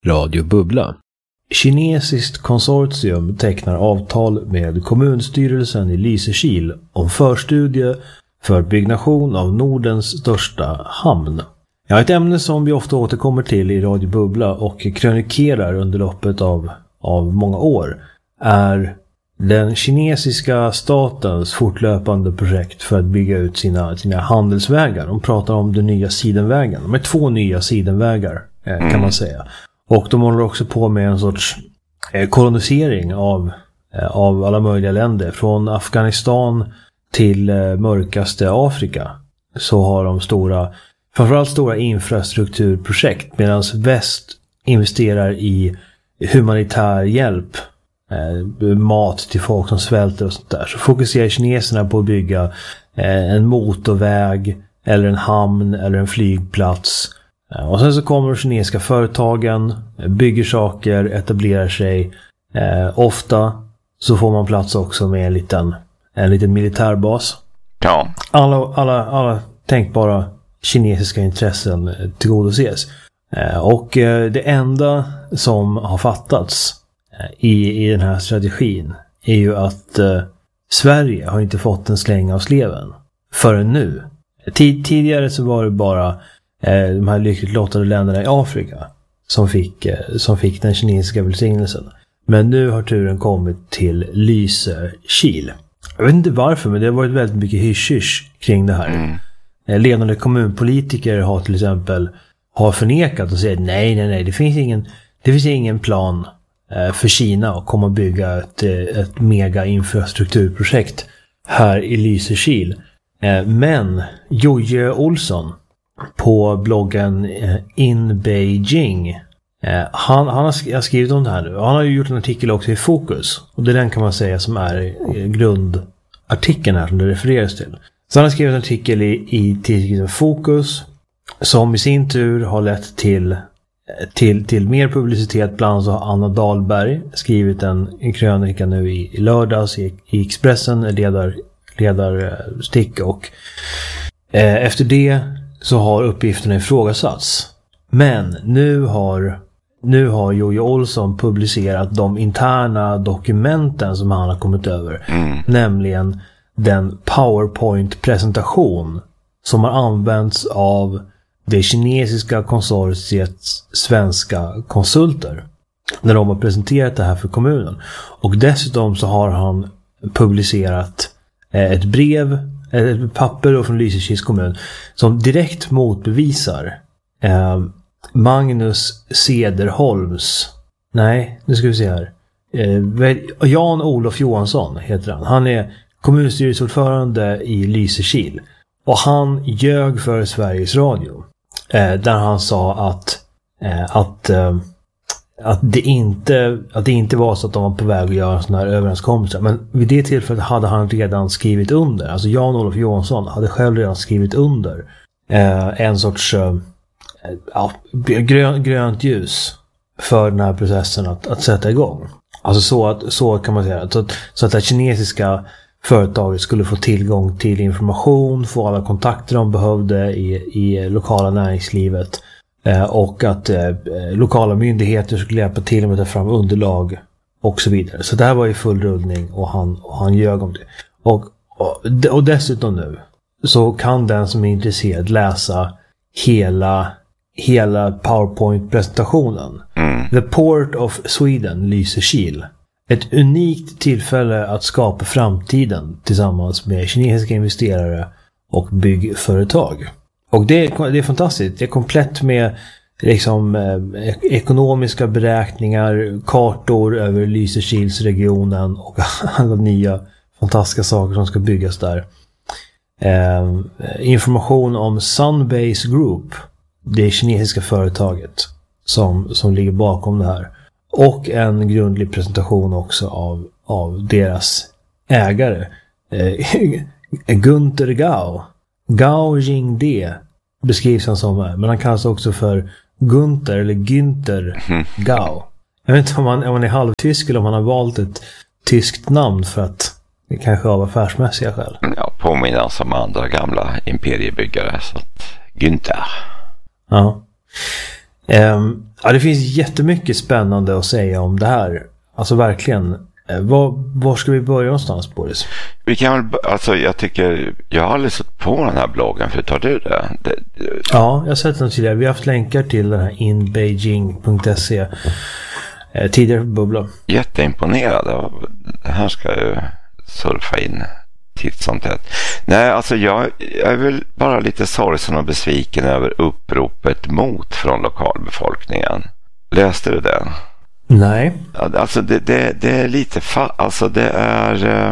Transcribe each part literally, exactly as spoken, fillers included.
Radio Bubbla. Kinesiskt konsortium tecknar avtal med kommunstyrelsen i Lysekil om förstudie för byggnation av Nordens största hamn. Ja, ett ämne som vi ofta återkommer till i Radio Bubbla och krönikerar under loppet av, av många år är den kinesiska statens fortlöpande projekt för att bygga ut sina, sina handelsvägar. De pratar om den nya sidenvägen. De är två nya sidenvägar eh, kan man säga. Och de håller också på med en sorts eh, kolonisering av, eh, av alla möjliga länder. Från Afghanistan till eh, mörkaste Afrika så har de stora, framförallt stora infrastrukturprojekt, medan väst investerar i humanitär hjälp, eh, mat till folk som svälter och sånt där. Så fokuserar kineserna på att bygga eh, en motorväg eller en hamn eller en flygplats. Eh, och sen så kommer de kinesiska företagen, bygger saker, etablerar sig. Eh, ofta så får man plats också med en liten, en liten militärbas. Ja. Alla, alla, alla tänkbara kinesiska intressen tillgodoses. Och det enda som har fattats i, i den här strategin är ju att eh, Sverige har inte fått en släng av sleven förrän nu. Tid, tidigare så var det bara eh, de här lyckligt lottade länderna i Afrika som fick, eh, som fick den kinesiska välsignelsen. Men nu har turen kommit till Lysekil. Jag vet inte varför, men det har varit väldigt mycket hysch-hysch kring det här. Mm. Ledande kommunpolitiker har till exempel har förnekat och säger nej, nej, nej, det finns ingen, det finns ingen plan eh, för Kina att komma och bygga ett, ett mega infrastrukturprojekt här i Lysekil. Eh, men Jojje Olsson på bloggen eh, In Beijing, eh, han, han har skrivit om det här nu. Han har ju gjort en artikel också i Fokus, och det är den kan man säga som är grundartikeln här som det refereras till. Så han har skrivit en artikel i, i tidskriften Fokus som i sin tur har lett till, till, till mer publicitet. Bland annat så har Anna Dahlberg skrivit en, en krönika nu i, i lördags i, i Expressen, ledar, ledarstick, och eh, efter det så har uppgifterna ifrågasatts. Men nu har, nu har Jojje Olsson publicerat de interna dokumenten som han har kommit över. Mm. Nämligen den PowerPoint-presentation som har använts av det kinesiska konsortiets svenska konsulter när de har presenterat det här för kommunen. Och dessutom så har han publicerat ett brev, ett papper från Lysekils kommun som direkt motbevisar eh, Magnus Cederholms, nej, nu ska vi se här, eh, Jan-Olof Johansson heter han. Han är kommunstyrelseordförande i Lysekil. Och han ljög för Sveriges Radio. Eh, där han sa att, eh, att, eh, att, det inte, att det inte var så att de var på väg att göra sådana här överenskommelser. Men vid det tillfället hade han redan skrivit under. Alltså Jan-Olof Johansson hade själv redan skrivit under eh, en sorts eh, ja, grön, grönt ljus för den här processen att, att sätta igång. Alltså så, att, så kan man säga. Så att, så att det kinesiska företaget skulle få tillgång till information, få alla kontakter de behövde i, i lokala näringslivet, eh, och att eh, lokala myndigheter skulle hjälpa till med att ta fram underlag och så vidare. Så det här var i full rullning, och han, och han ljög om det. Och, och, och dessutom nu så kan den som är intresserad läsa hela, hela PowerPoint-presentationen. Mm. The Port of Sweden, Lysekil. Ett unikt tillfälle att skapa framtiden tillsammans med kinesiska investerare och byggföretag. Och det är, det är fantastiskt. Det är komplett med liksom, eh, ekonomiska beräkningar, kartor över Lysekilsregionen och alla nya fantastiska saker som ska byggas där. Eh, information om Sunbase Group, det kinesiska företaget som, som ligger bakom det här. Och en grundlig presentation också av, av deras ägare. Eh, Gunther Gao. Gao Jingde beskrivs han som här. Men han kallas också för Gunther eller Günther Gao. Jag vet inte om han, om han är halvtysk eller om han har valt ett tyskt namn för att det kanske av affärsmässiga skäl. Ja, påminner som andra gamla imperiebyggare. Så att Günther. Ja. Um, Ja, det finns jättemycket spännande att säga om det här. Alltså verkligen. Var, var ska vi börja någonstans, Boris? Vi kan väl, alltså jag tycker, jag har aldrig sett på den här bloggen, för tar du det? det, det... Ja, jag har sett den tidigare. Vi har haft länkar till den här in beijing punkt se eh, tidigare på Bubbla. Jätteimponerad av det här, ska jag ju surfa in titt som tätt. Nej, alltså jag, jag är väl bara lite sorgsen och besviken över uppropet mot från lokalbefolkningen. Läste du det? Nej. Alltså det, det, det är lite fa- alltså det är eh,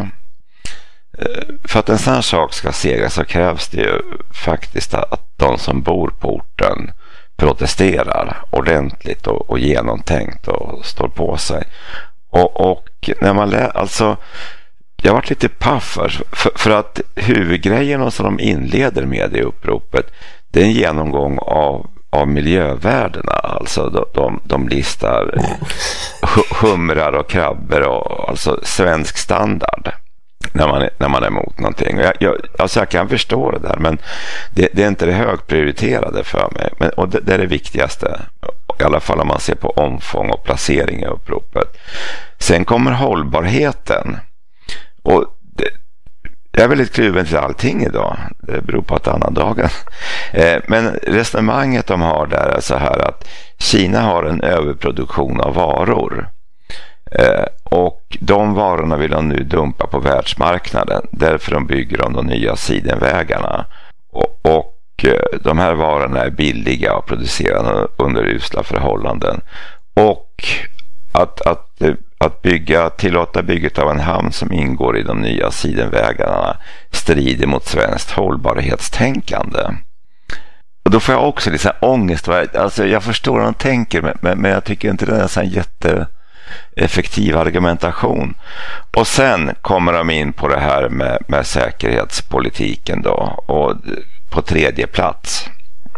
för att en sån här sak ska segra så krävs det ju faktiskt att de som bor på orten protesterar ordentligt och, och genomtänkt och står på sig. Och, och när man lä- alltså jag har varit lite paff för, för, för att huvudgrejen som de inleder med i uppropet, det är en genomgång av av miljövärdena, alltså de, de, de listar humrar och krabbor och alltså svensk standard när man, när man är emot någonting. Jag, jag, alltså jag kan förstå det där, men det, det är inte det högprioriterade för mig. Men, och det, det är det viktigaste, i alla fall om man ser på omfång och placering i uppropet. Sen kommer hållbarheten, och det, jag är väldigt kluven till allting idag. Det beror på att annan dagen. Eh, men resonemanget de har där är så här att Kina har en överproduktion av varor. Eh, och de varorna vill de nu dumpa på världsmarknaden. Därför de bygger de de nya sidenvägarna. Och, och eh, de här varorna är billiga och producerade under usla förhållanden. Och att... att Att bygga, tillåta bygget av en hamn som ingår i de nya sidenvägarna strider mot svenskt hållbarhetstänkande. Och då får jag också lite ångest. Alltså jag förstår vad de tänker, men, men jag tycker inte det är en sån jätteeffektiv argumentation. Och sen kommer de in på det här med, med säkerhetspolitiken då, och på tredje plats.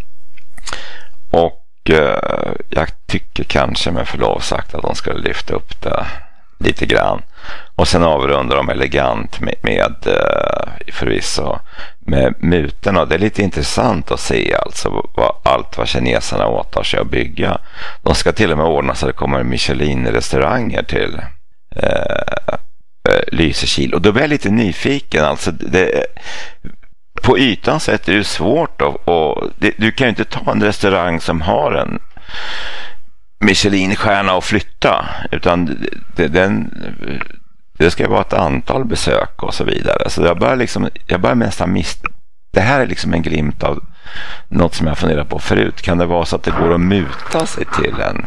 Och jag tycker kanske med förlov sagt att de skulle lyfta upp det lite grann. Och sen avrundar de elegant med, med förvisso med mutorna. Det är lite intressant att se alltså vad, allt vad kineserna åtar sig att bygga. De ska till och med ordna så att det kommer Michelin-restauranger till eh, Lysekil. Och då blir jag lite nyfiken. Alltså det, på ytan sett är det svårt att, och det, du kan ju inte ta en restaurang som har en Michelin-stjärna och flytta, utan det, den, det ska vara ett antal besök och så vidare. Så jag börjar liksom, jag börjar nästan miss. Det här är liksom en glimt av något som jag funderar på förut. Kan det vara så att det går att muta sig till en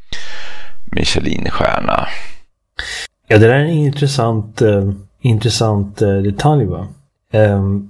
Michelin-stjärna? Ja, det där är en intressant, uh, intressant uh, detalj, va? Um...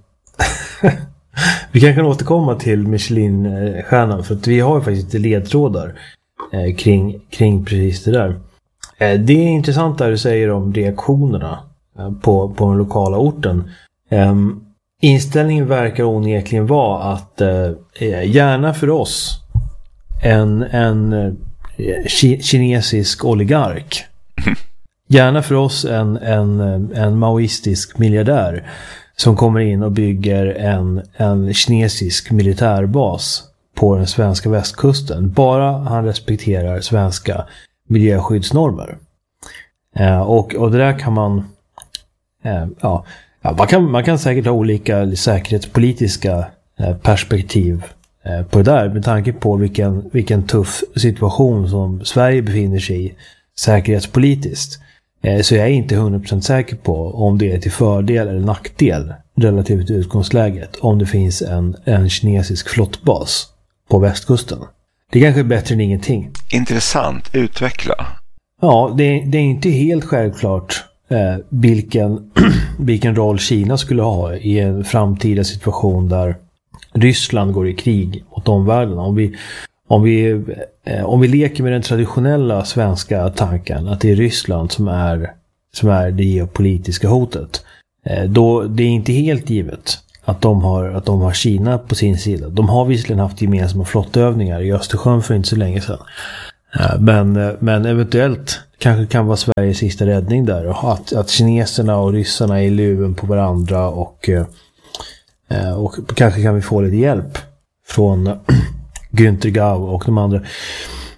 vi kan kan återkomma till Michelin-stjärnan, för att vi har faktiskt lite ledtrådar eh, kring, kring precis det där. Eh, det är intressant där du säger om reaktionerna eh, på, på den lokala orten. Eh, inställningen verkar onekligen vara att eh, gärna för oss en, en eh, ki- kinesisk oligark. Gärna för oss en, en, en maoistisk miljardär som kommer in och bygger en, en kinesisk militärbas på den svenska västkusten. Bara han respekterar svenska miljöskyddsnormer. Eh, och, och det där kan man... Eh, ja, man, kan, man kan säkert ha olika säkerhetspolitiska eh, perspektiv eh, på det där. Med tanke på vilken, vilken tuff situation som Sverige befinner sig i säkerhetspolitiskt. Så jag är inte hundra procent säker på om det är till fördel eller nackdel relativt till utgångsläget om det finns en, en kinesisk flottbas på västkusten. Det är kanske är bättre än ingenting. Intressant, utveckla. Ja, det, det är inte helt självklart eh, vilken, vilken roll Kina skulle ha i en framtida situation där Ryssland går i krig mot omvärlden. Om vi Om vi, eh, om vi leker med den traditionella svenska tanken att det är Ryssland som är, som är det geopolitiska hotet, eh, då det är inte helt givet att de, har, att de har Kina på sin sida. De har visserligen haft gemensamma flottövningar i Östersjön för inte så länge sedan. Eh, men, eh, men eventuellt kanske kan vara Sveriges sista räddning där. Och att, att kineserna och ryssarna är i luven på varandra och, eh, och kanske kan vi få lite hjälp från Günther Gau och de andra.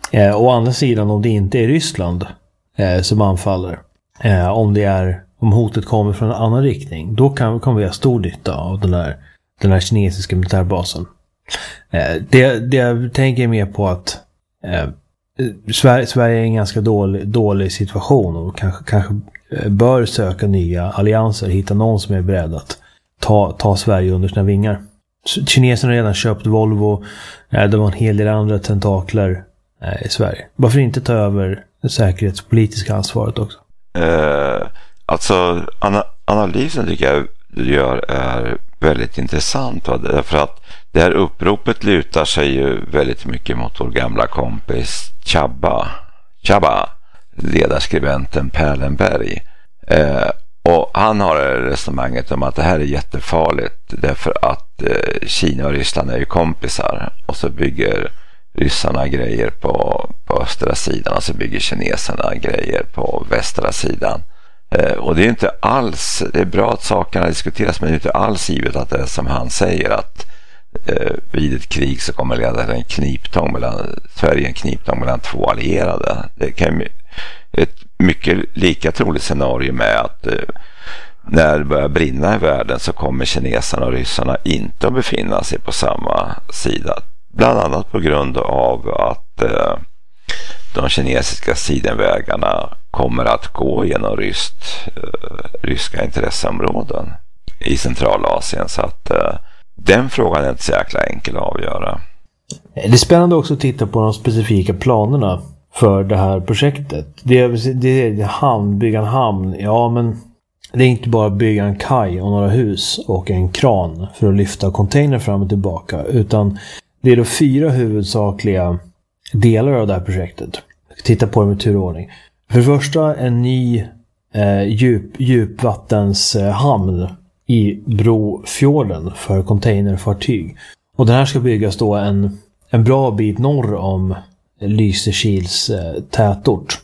Eh, å andra sidan, om det inte är Ryssland eh, som anfaller, eh, om det är om hotet kommer från en annan riktning, då kan, kan vi ha stor nytta av den här, den här kinesiska militärbasen. Eh, det, det jag tänker mer på att eh, Sverige, Sverige är i en ganska dålig, dålig situation och kanske, kanske bör söka nya allianser, hitta någon som är beredd att ta, ta Sverige under sina vingar. Kineserna har redan köpt Volvo, eh, det var en hel del andra tentakler eh, i Sverige. Varför inte ta över det säkerhetspolitiska ansvaret också? Eh, alltså ana- analysen tycker jag du gör är väldigt intressant, va? Därför att det här uppropet lutar sig ju väldigt mycket mot vår gamla kompis Chabba, Chabba ledarskribenten Perlenberg. Eh, och han har resonemanget om att det här är jättefarligt därför att eh, Kina och Ryssland är ju kompisar, och så bygger ryssarna grejer på, på östra sidan och så bygger kineserna grejer på västra sidan. Eh, och det är inte alls, det är bra att sakerna diskuteras, men det är inte alls givet att det är som han säger, att eh, vid ett krig så kommer det leda till en kniptång mellan Sverige, en kniptång mellan två allierade. Det kan ett mycket lika troligt scenario med att eh, när det börjar brinna i världen så kommer kineserna och ryssarna inte att befinna sig på samma sida. Bland annat på grund av att eh, de kinesiska sidenvägarna kommer att gå genom ryskt, eh, ryska intresseområden i Centralasien. Så att eh, den frågan är inte så jäkla enkel att avgöra. Det är spännande också att titta på de specifika planerna för det här projektet. Det är, det är hamn, bygga en hamn. Ja, men det är inte bara bygga en kaj och några hus och en kran för att lyfta container fram och tillbaka, utan det är då fyra huvudsakliga delar av det här projektet. Titta på dem i turordning. För det första en ny eh, djup, djupvattenshamn eh, i Brofjorden för containerfartyg. Och den här ska byggas då en, en bra bit norr om Lysekils eh, tätort.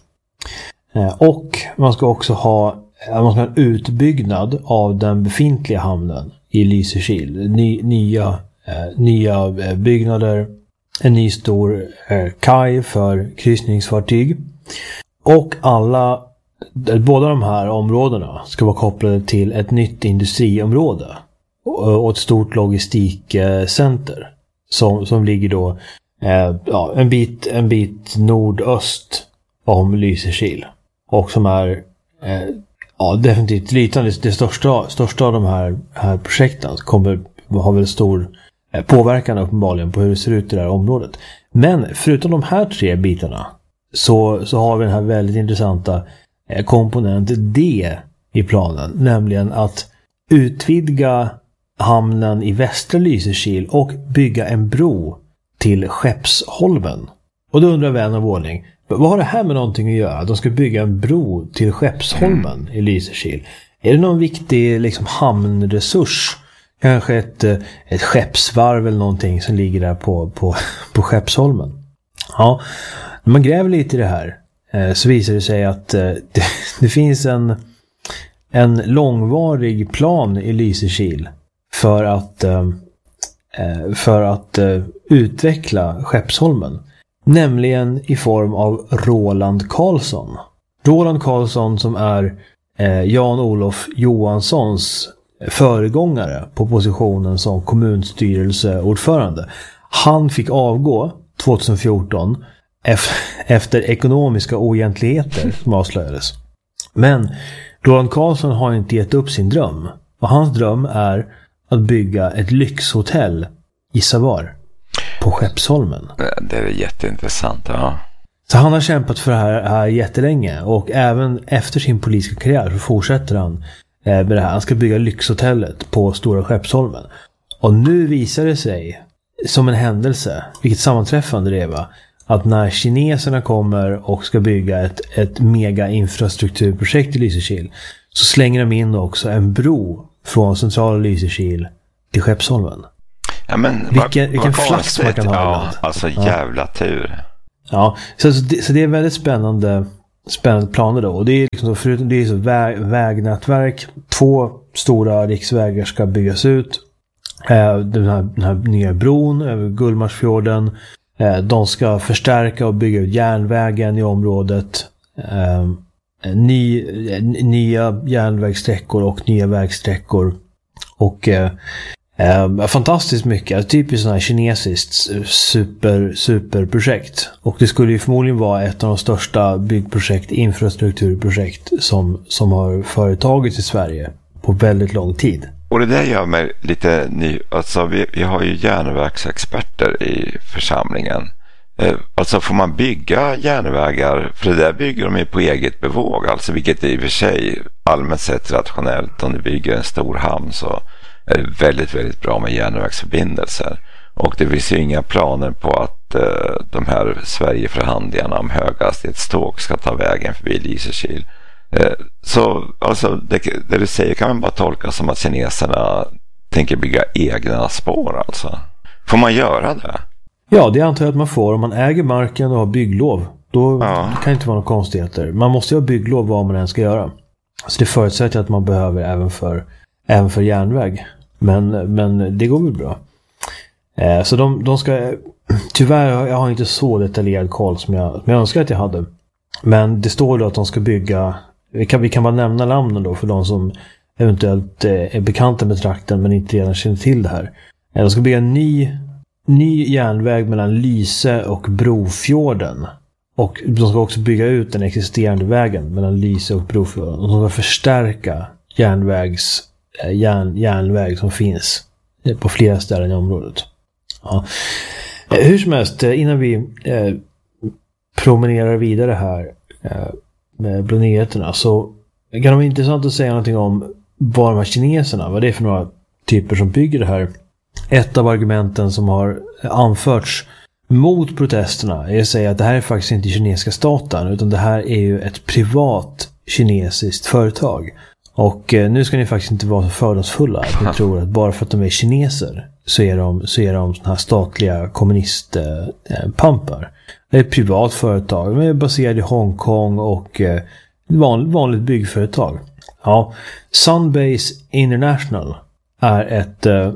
Eh, och man ska också ha, man ska ha en utbyggnad av den befintliga hamnen i Lysekil. Ny, nya, eh, nya byggnader, en ny stor eh, kaj för kryssningsfartyg. Och alla, båda de här områdena ska vara kopplade till ett nytt industriområde och ett stort logistikcenter som, som ligger då eh, ja, en, bit, en bit nordöst om Lysekil, och som är eh, ja, definitivt liten. Det, det största, största av de här, här projekten kommer ha väl stor eh, påverkan uppenbarligen på hur det ser ut i det här området. Men förutom de här tre bitarna så, så har vi den här väldigt intressanta eh, komponent D i planen, nämligen att utvidga hamnen i västra Lysekil och bygga en bro till Skeppsholmen. Och då undrar vän av ordning, vad har det här med någonting att göra? De ska bygga en bro till Skeppsholmen i Lysekil. Är det någon viktig liksom, hamnresurs? Kanske ett, ett skeppsvarv eller någonting som ligger där på, på, på Skeppsholmen. Ja, när man gräver lite i det här eh, så visar det sig att eh, det, det finns en, en långvarig plan i Lysekil för att, eh, för att eh, utveckla Skeppsholmen. Nämligen i form av Roland Karlsson. Roland Karlsson som är eh, Jan-Olof Johanssons föregångare på positionen som kommunstyrelseordförande. Han fick avgå tjugohundrafjorton efter ekonomiska oegentligheter som avslöjades. Men Roland Karlsson har inte gett upp sin dröm. Och hans dröm är att bygga ett lyxhotell i Savar på Skeppsholmen. Det är jätteintressant, ja. Så han har kämpat för det här, här jättelänge, och även efter sin politiska karriär så fortsätter han med det här. Han ska bygga lyxhotellet på Stora Skeppsholmen. Och nu visar det sig som en händelse, vilket sammanträffande det var, att när kineserna kommer och ska bygga ett, ett mega infrastrukturprojekt i Lysekil, så slänger de in också en bro från centrala Lysekil till Skeppsholmen. Ja, men vilken, vilken flax man kan ha. Ja, alltså jävla ja. tur. Ja, så, så, det, så det är väldigt spännande spännande planer då. Och det är liksom, förutom det är så väg, vägnätverk, två stora riksvägar ska byggas ut. Eh, den, här, den här nya bron över Gullmarsfjorden. De ska förstärka och bygga ut järnvägen i området. Ny, nya järnvägssträckor och nya vägsträckor. Och eh, fantastiskt mycket. Typiskt sådana här kinesiskt super, superprojekt. Och det skulle ju förmodligen vara ett av de största byggprojekt, infrastrukturprojekt som, som har företagits i Sverige på väldigt lång tid. Och det där gör mig lite ny. Alltså vi, vi har ju järnvägsexperter i församlingen. Eh, alltså får man bygga järnvägar, för det där bygger de ju på eget bevåg, alltså vilket är i och för sig allmänt sett rationellt. Om du bygger en stor hamn så är det väldigt, väldigt bra med järnvägsförbindelser. Och det finns ju inga planer på att eh, de här Sverigeförhandlingarna om höghastighetståg ska ta vägen förbi Lysekil. Eh, så alltså det, det du säger kan man bara tolka som att kineserna tänker bygga egna spår alltså. Får man göra det? Ja, det antar jag att man får. Om man äger marken och har bygglov, då ja. kan det inte vara några konstigheter. Man måste ju ha bygglov vad man än ska göra. Så det förutsätter att man behöver även för, även för järnväg. Men, men det går väl bra. Eh, så de, de ska... Tyvärr jag har inte så detaljerad koll som jag, som jag önskar att jag hade. Men det står då att de ska bygga... Vi kan, vi kan bara nämna namnen då för de som eventuellt är bekanta med trakten men inte redan känner till det här. Eh, de ska bygga en ny... Ny järnväg mellan Lyse och Brofjorden. Och de ska också bygga ut den existerande vägen mellan Lyse och Brofjorden. Och de ska förstärka järnvägs, järn, järnväg som finns på flera ställen i området. Ja. Hur som helst, innan vi eh, promenerar vidare här eh, med bland nyheterna, så kan det vara intressant att säga någonting om vad de här kineserna, vad det är för några typer som bygger det här. Ett av argumenten som har anförts mot protesterna är att säga att det här är faktiskt inte kinesiska staten, utan det här är ju ett privat kinesiskt företag. Och eh, nu ska ni faktiskt inte vara så fördomsfulla att ni tror att bara för att de är kineser så är de, så är de såna här statliga kommunistpampar. Eh, det är ett privat företag. De är baserade i Hongkong och eh, van, vanligt byggföretag. Ja, Sunbase International är ett eh,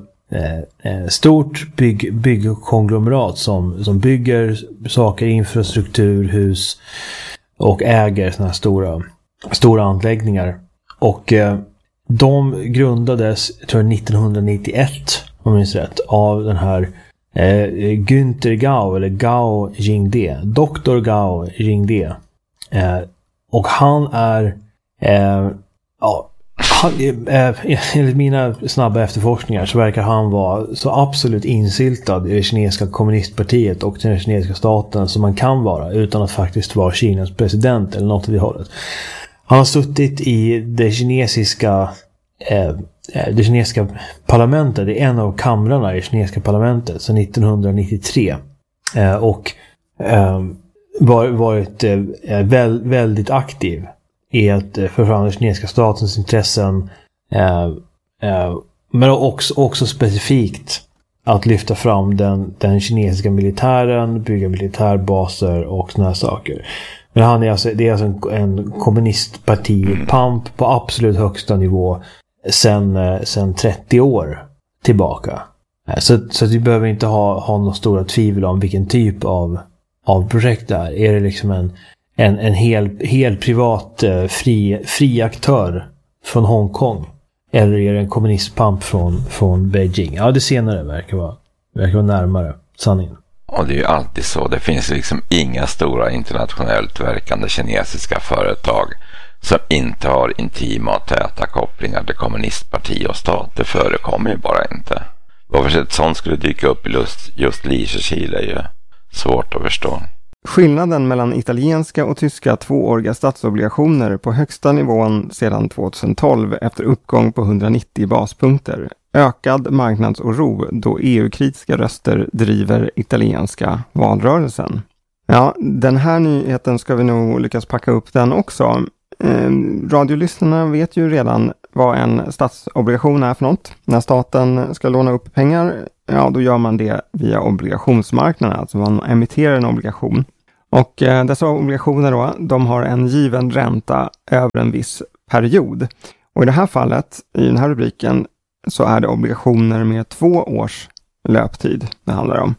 Eh, stort bygg, byggkonglomerat som, som bygger saker, infrastruktur, hus och äger såna här stora, stora anläggningar. Och eh, de grundades, tror jag, nittonhundranittioett om jag minns rätt, av den här eh, Günther Gao eller Gao Jingde, doktor Gao Jingde. Eh, och han är eh, ja Han, enligt mina snabba efterforskningar så verkar han vara så absolut insyltad i det kinesiska kommunistpartiet och den kinesiska staten som man kan vara utan att faktiskt vara Kinas president eller något i det hållet. Han har suttit i det kinesiska eh, det kinesiska parlamentet, det är en av kamrarna i det kinesiska parlamentet sedan nittonhundranittiotre eh, och eh, var, varit eh, väl, väldigt aktiv är att förfram den kinesiska statens intressen eh, eh, men också, också specifikt att lyfta fram den, den kinesiska militären, bygga militärbaser och såna här saker. Men han är alltså, det är alltså en, en kommunistparti-pamp på absolut högsta nivå sen, sen trettio år tillbaka. Så, så att vi behöver inte ha, ha några stora tvivel om vilken typ av, av projekt det är. Är det liksom en En, en hel, hel privat eh, fri, fri aktör från Hongkong? Eller är det en kommunistpamp från, från Beijing? Ja, det senare verkar vara, verkar vara närmare sanningen. Och det är ju alltid så. Det finns liksom inga stora internationellt verkande kinesiska företag som inte har intima och täta kopplingar till kommunistparti och stat. Det förekommer ju bara inte. Varför ett sånt skulle dyka upp i just, just Lysekil är ju svårt att förstå. Skillnaden mellan italienska och tyska tvååriga statsobligationer på högsta nivån sedan tjugohundratolv efter uppgång på hundranittio baspunkter. Ökad marknadsoro då E U-kritiska röster driver italienska valrörelsen. Ja, den här nyheten ska vi nog lyckas packa upp den också. Eh, radiolyssnarna vet ju redan vad en statsobligation är för något. När staten ska låna upp pengar, ja då gör man det via obligationsmarknaden, alltså man emitterar en obligation. Och eh, dessa obligationer då, de har en given ränta över en viss period. Och i det här fallet, i den här rubriken, så är det obligationer med två års löptid det handlar om.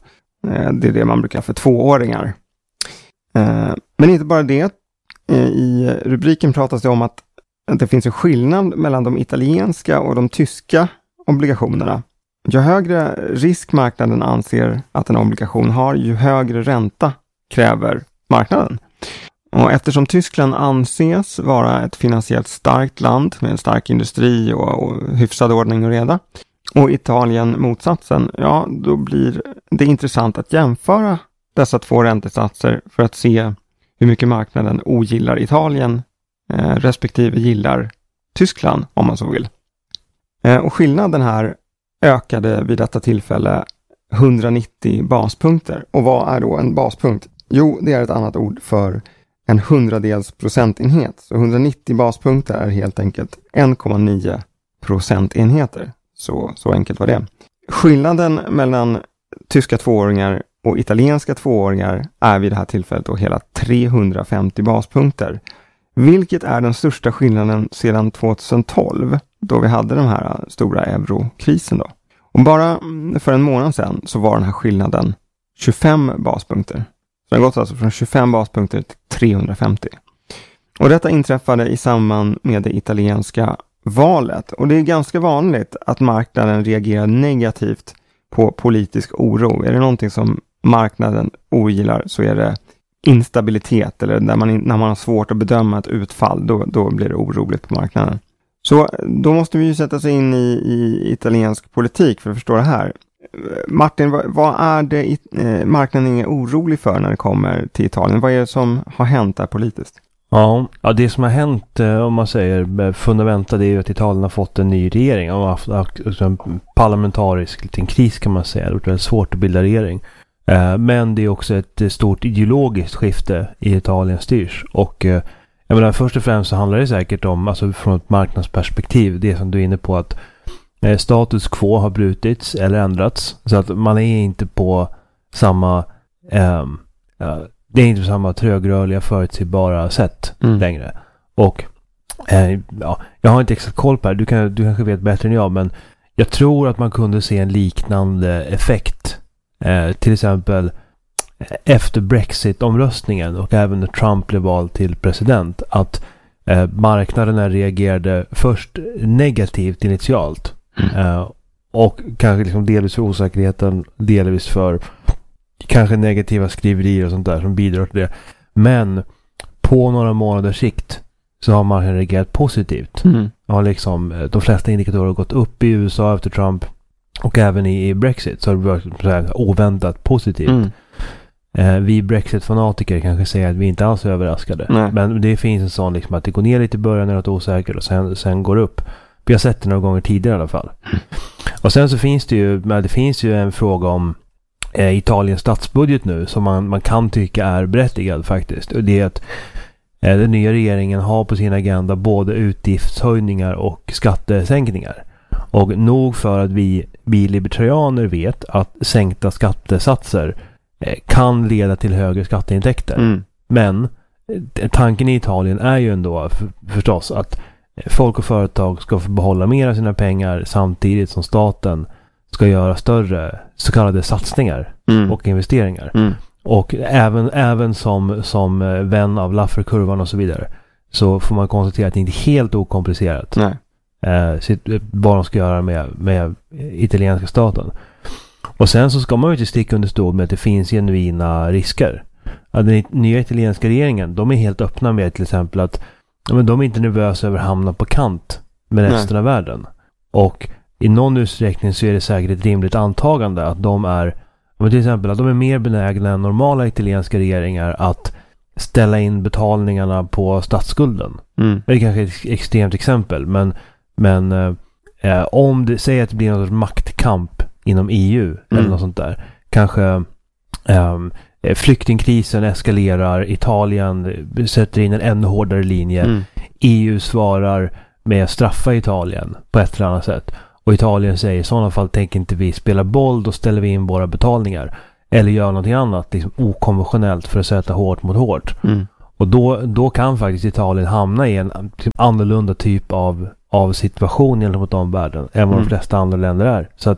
Det är det man brukar för tvååringar. Men inte bara det. I rubriken pratas det om att det finns en skillnad mellan de italienska och de tyska obligationerna. Ju högre risk marknaden anser att en obligation har, ju högre ränta kräver marknaden. Och eftersom Tyskland anses vara ett finansiellt starkt land med en stark industri och, och hyfsad ordning och reda, och Italien motsatsen, ja, då blir det intressant att jämföra dessa två räntesatser för att se hur mycket marknaden ogillar Italien eh, respektive gillar Tyskland, om man så vill. Eh, och skillnaden här ökade vid detta tillfälle hundranittio baspunkter. Och vad är då en baspunkt? Jo, det är ett annat ord för en hundradels procentenhet. Så hundranittio baspunkter är helt enkelt en komma nio procentenheter. Så, så enkelt var det. Skillnaden mellan tyska tvååringar och italienska tvååringar är vid det här tillfället då hela trehundrafemtio baspunkter. Vilket är den största skillnaden sedan tjugohundratolv, då vi hade den här stora eurokrisen då. Och bara för en månad sedan så var den här skillnaden tjugofem baspunkter. Så den har gått alltså från tjugofem baspunkter till trehundrafemtio. Och detta inträffade i samband med det italienska valet. Och det är ganska vanligt att marknaden reagerar negativt på politisk oro. Är det någonting som marknaden ogillar så är det instabilitet, eller när man, när man har svårt att bedöma ett utfall, då, då blir det oroligt på marknaden. Så då måste vi ju sätta sig in i, i italiensk politik för att förstå det här. Martin, vad, vad är det eh, marknaden är orolig för när det kommer till Italien? Vad är det som har hänt där politiskt? Ja, ja det som har hänt, om man säger fundamenta, det är ju att Italien har fått en ny regering. De har haft, haft en parlamentarisk liten kris kan man säga. Det är väldigt svårt att bilda regering. Men det är också ett stort ideologiskt skifte i Italien styrs. Och jag menar, först och främst så handlar det säkert om, alltså från ett marknadsperspektiv, det som du är inne på, att status quo har brutits eller ändrats. Så att man är inte på samma eh, det är inte på samma trögrörliga förutsägbara sätt mm. längre. Och eh, ja, jag har inte exakt koll på det. Du, kan, du kanske vet bättre än jag, men jag tror att man kunde se en liknande effekt. Eh, till exempel efter Brexit-omröstningen och även när Trump blev vald till president, att eh, marknaderna reagerade först negativt initialt mm. eh, och kanske liksom delvis för osäkerheten, delvis för kanske negativa skriverier och sånt där som bidrar till det. Men på några månaders sikt så har marknaden reagerat positivt. Mm. Har liksom, de flesta indikatorer har gått upp i U S A efter Trump. Och även i, i Brexit så har det varit så här oväntat positivt. Mm. Eh, vi Brexit-fanatiker kanske säger att vi inte alls är överraskade. Nej. Men det finns en sån liksom att det går ner lite i början när det är osäkert och sen, sen går upp. Vi har sett det några gånger tidigare i alla fall. Mm. Och sen så finns det ju, det finns ju en fråga om eh, Italiens statsbudget nu som man, man kan tycka är berättigad faktiskt. Och det är att eh, den nya regeringen har på sin agenda både utgiftshöjningar och skattesänkningar. Och nog för att vi, vi libertarianer vet att sänkta skattesatser eh, kan leda till högre skatteintäkter. Mm. Men eh, tanken i Italien är ju ändå för, förstås att folk och företag ska få behålla mer av sina pengar samtidigt som staten ska göra större så kallade satsningar mm. och investeringar. Mm. Och även, även som, som vän av Laffer-kurvan och så vidare så får man konstatera att det inte är helt okomplicerat. Nej. Eh, sitt, vad de ska göra med, med italienska staten. Och sen så ska man ju inte sticka under stol med att det finns genuina risker. Att den nya italienska regeringen, de är helt öppna med till exempel att men de är inte nervösa över att hamna på kant med resten Nej. Av världen. Och i någon utsträckning så är det säkert ett rimligt antagande att de är, men till exempel att de är mer benägna än normala italienska regeringar att ställa in betalningarna på statsskulden. Mm. Det är kanske ett extremt exempel, men Men eh, om det säger att det blir någon maktkamp inom E U mm. eller något sånt där. Kanske eh, flyktingkrisen eskalerar, Italien sätter in en ännu hårdare linje. Mm. E U svarar med att straffa Italien på ett eller annat sätt. Och Italien säger i sådana fall tänker inte vi spela boll, då ställer vi in våra betalningar. Eller gör någonting annat liksom okonventionellt för att sätta hårt mot hårt. Mm. Och då, då kan faktiskt Italien hamna i en liksom, annorlunda typ av av situation gentemot omvärlden än vad mm. de flesta andra länder är. Så att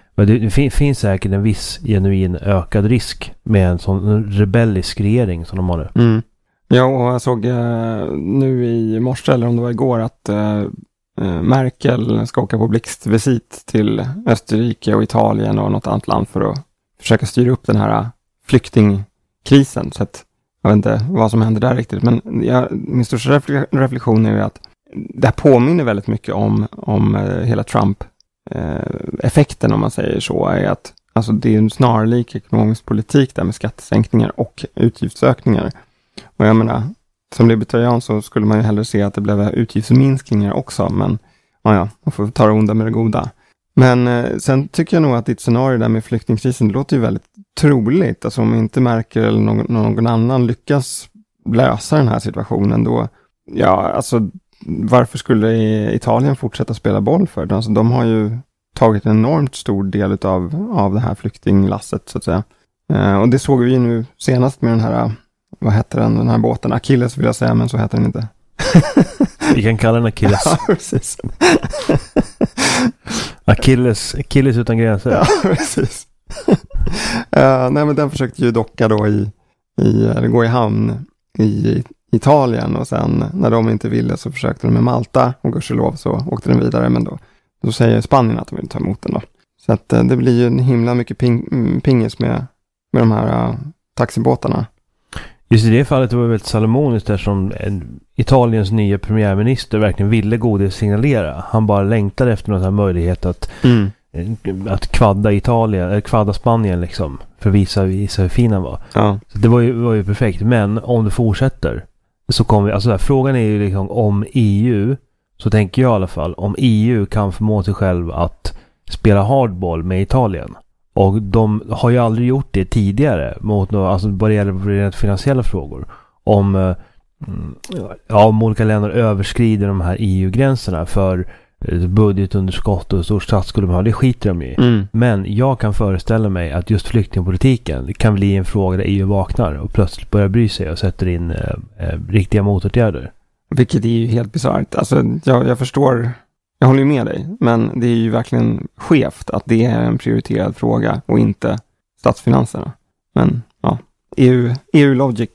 Men det, det fin, finns säkert en viss genuin ökad risk med en sån rebellisk regering som de har nu. Mm. Ja, och jag såg eh, nu i morse, eller om det var igår, att eh, Merkel ska åka på blixtvisit till Österrike och Italien och något annat land för att försöka styra upp den här flyktingkrisen. Så att jag vet inte vad som händer där riktigt. Men jag, min största refle- reflektion är ju att det här påminner väldigt mycket om, om eh, hela Trump-effekten, eh, om man säger så. Är att, alltså, det är en snarlik ekonomisk politik där med skattesänkningar och utgiftsökningar. Och jag menar, som libertarian så skulle man ju hellre se att det blev utgiftsminskningar också. Men ja, ja, man får ta det onda med det goda. Men eh, sen tycker jag nog att ditt scenario där med flyktingkrisen, det låter ju väldigt troligt. Alltså om inte Merkel eller någon, någon annan lyckas lösa den här situationen, då, ja, alltså varför skulle Italien fortsätta spela boll för? Alltså, de har ju tagit en enormt stor del av, av det här flyktinglasset, så att säga. Eh, och det såg vi ju nu senast med den här, vad heter den, den här båten? Achilles vill jag säga, men så heter den inte. Vi kan kalla den Achilles. Ja, precis. Achilles, Achilles utan gränser. Ja, precis. uh, nej, men den försökte ju docka då i, i eller gå i hamn i Italien, och sen när de inte ville så försökte de med Malta, och gudskelov så åkte den vidare, men då, då säger Spanien att de vill ta emot den då. Så att uh, det blir ju en himla mycket ping, pingis med, med de här uh, taxibåtarna. Just i det fallet var det väldigt salomoniskt, där som en, Italiens nya premiärminister verkligen ville godis signalera. Han bara längtade efter någon här möjlighet att, mm. att kvadda Italien, eller kvadda Spanien liksom, för att visa, visa hur fin han var. Ja. Så det var ju, var ju perfekt. Men om det fortsätter så kommer vi, alltså här, frågan är ju liksom om E U, så tänker jag i alla fall, om E U kan förmå sig själv att spela hardball med Italien. Och de har ju aldrig gjort det tidigare mot några, alltså vad det gäller finansiella frågor. Om, mm, ja, om olika länder överskrider de här E U-gränserna för budgetunderskott och stor statsskuld de har, det skiter de i. Mm. Men jag kan föreställa mig att just flyktingpolitiken kan bli en fråga där E U vaknar och plötsligt börjar bry sig och sätter in eh, eh, riktiga motåtgärder. Vilket är ju helt bisarrt. Alltså, jag, jag förstår... Jag håller ju med dig, men det är ju verkligen skevt att det är en prioriterad fråga och inte statsfinanserna. Men ja, E U, E U-logic.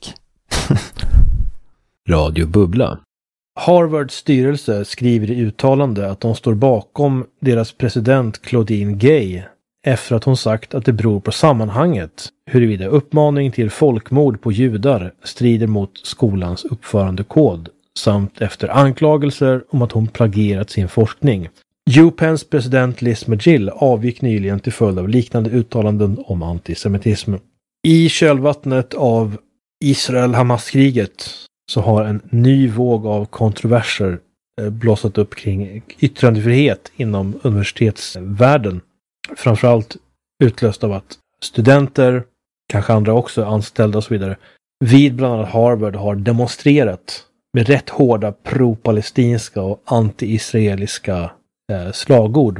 Radio Bubbla. Harvards styrelse skriver i uttalande att de står bakom deras president Claudine Gay efter att hon sagt att det beror på sammanhanget huruvida uppmaning till folkmord på judar strider mot skolans uppförandekod, samt efter anklagelser om att hon plagierat sin forskning. UPenns president Liz McGill avgick nyligen till följd av liknande uttalanden om antisemitism. I kölvattnet av Israel-Hamas-kriget så har en ny våg av kontroverser blossat upp kring yttrandefrihet inom universitetsvärlden. Framförallt utlöst av att studenter, kanske andra också, anställda och så vidare, vid bland annat Harvard har demonstrerat med rätt hårda pro-palestinska och anti-israeliska eh, slagord.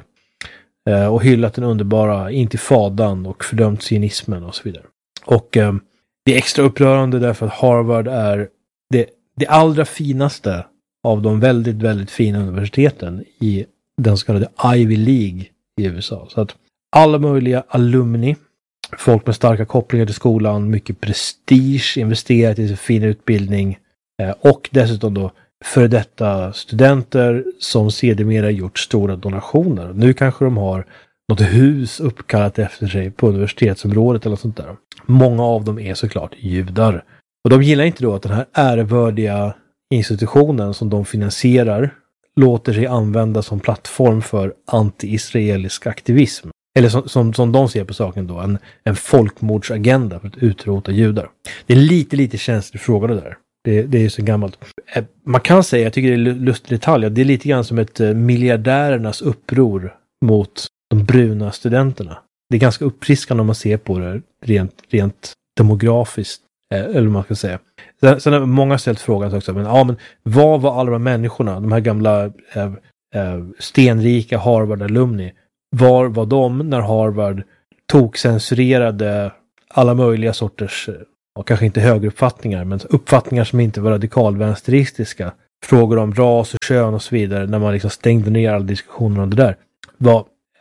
Eh, och hyllat den underbara intifadan och fördömt sionismen och så vidare. Och eh, det är extra upprörande därför att Harvard är det, det allra finaste av de väldigt, väldigt fina universiteten i den så kallade Ivy League i U S A. Så att alla möjliga alumni, folk med starka kopplingar till skolan, mycket prestige, investerat i sin fina utbildning, och dessutom då för detta studenter som sedermera gjort stora donationer. Nu kanske de har något hus uppkallat efter sig på universitetsområdet eller sånt där. Många av dem är såklart judar. Och de gillar inte då att den här ärevördiga institutionen som de finansierar låter sig användas som plattform för anti-israelisk aktivism. Eller som, som, som de ser på saken då, en, en folkmordsagenda för att utrota judar. Det är lite, lite känslig fråga det där. Det, det är ju så gammalt. Man kan säga, jag tycker det är lustig detalj, det är lite grann som ett miljardärernas uppror mot de bruna studenterna. Det är ganska uppfriskande om man ser på det rent, rent demografiskt, eller vad man ska säga. Sen, sen har många ställt frågan också, men, ja, men vad var alla de här människorna, de här gamla äh, äh, stenrika Harvard-alumni, var var de när Harvard tog censurerade alla möjliga sorters, och kanske inte högeruppfattningar, men uppfattningar som inte var radikalvänsteristiska, frågor om ras och kön och så vidare, när man liksom stängde ner alla diskussioner om det där. Var,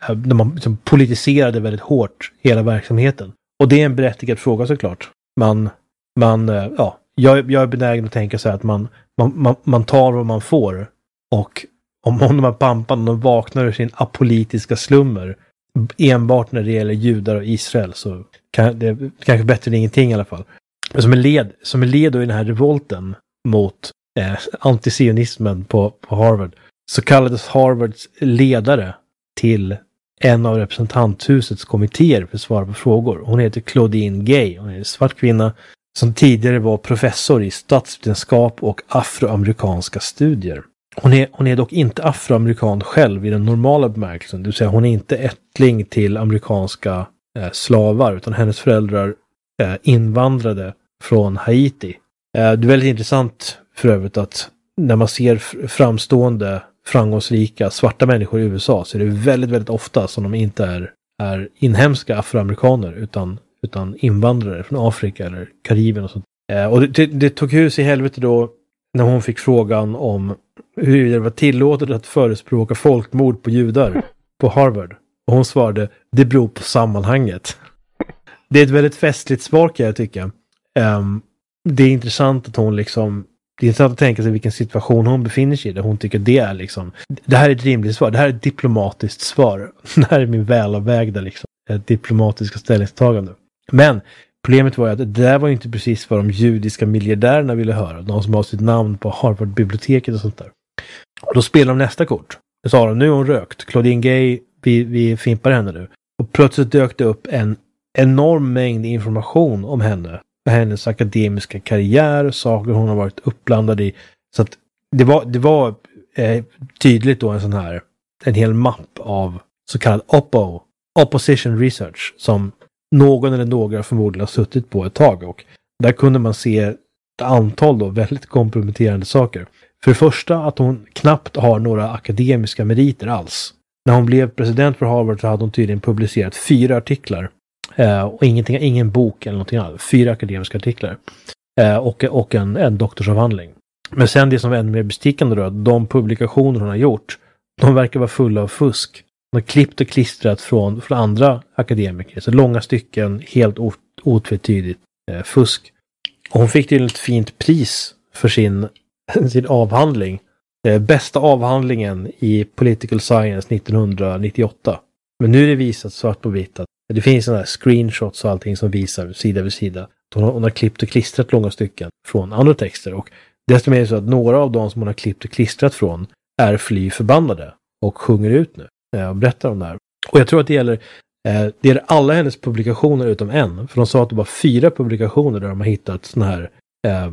där man liksom politiserade väldigt hårt hela verksamheten. Och det är en berättigad fråga såklart. Man, man ja, jag, jag är benägen att tänka så här att man, man, man, man tar vad man får. Och om, om de här pamparna de vaknar ur sin apolitiska slummer enbart när det gäller judar och Israel så kan det kanske bättre än ingenting i alla fall. Men som en led, som en led i den här revolten mot eh, antisionismen på, på Harvard så kallades Harvards ledare till en av representanthusets kommittéer för svar på frågor. Hon heter Claudine Gay. Hon är en svart kvinna som tidigare var professor i statsvetenskap och afroamerikanska studier. Hon är, hon är dock inte afroamerikan själv i den normala bemärkelsen. Det vill säga hon är inte ättling till amerikanska eh, slavar utan hennes föräldrar eh, invandrade från Haiti. Eh, det är väldigt intressant för övrigt att när man ser framstående framgångsrika svarta människor i U S A så är det väldigt, väldigt ofta som de inte är, är inhemska afroamerikaner utan, utan invandrare från Afrika eller Karibien och sånt. Eh, och det, det tog hus i helvete då när hon fick frågan om hur det var tillåtet att förespråka folkmord på judar på Harvard. Och hon svarade, det beror på sammanhanget. Det är ett väldigt festligt svar kan jag tycka. Um, det är intressant att hon liksom det är intressant att tänka sig vilken situation hon befinner sig i där hon tycker det är liksom det här är ett rimligt svar, det här är ett diplomatiskt svar. Det här är min välavvägda liksom ett diplomatiska ställningstagande. Men problemet var ju att det där var ju inte precis vad de judiska miljardärerna ville höra. De som har sitt namn på Harvard-biblioteket och sånt där. Och då spelar de nästa kort. Då sa de, nu har hon rökt. Claudine Gay, vi, vi fimpar henne nu. Och plötsligt dök det upp en enorm mängd information om henne. Hennes akademiska karriär, saker hon har varit uppblandad i. Så att det var, det var eh, tydligt då en sån här, en hel mapp av så kallad oppo, opposition research, som någon eller några förmodligen har suttit på ett tag. Och där kunde man se ett antal då väldigt komprometterande saker. För det första att hon knappt har några akademiska meriter alls. När hon blev president för Harvard så hade hon tydligen publicerat fyra artiklar. Eh, och ingenting, ingen bok eller någonting annat. Fyra akademiska artiklar. Eh, och och en, en doktorsavhandling. Men sen det som var ännu mer bestickande då, att de publikationer hon har gjort, de verkar vara fulla av fusk. Hon har klippt och klistrat från, från andra akademiker. Så långa stycken, helt ot, otvetydigt eh, fusk. Och hon fick till ett fint pris för sin, sin avhandling. Eh, bästa avhandlingen i Political Science nittonhundranittioåtta. Men nu är det visat svart på vitt att det finns sådana här screenshots och allting som visar sida vid sida. Hon har, hon har klippt och klistrat långa stycken från andra texter. Och desto mer är det så att några av dem som hon har klippt och klistrat från är fly förbannade och sjunger ut nu. Eh, och berättar om det här. Och jag tror att det gäller, eh, det gäller alla hennes publikationer utom en. För de sa att det var fyra publikationer där de har hittat sån här eh,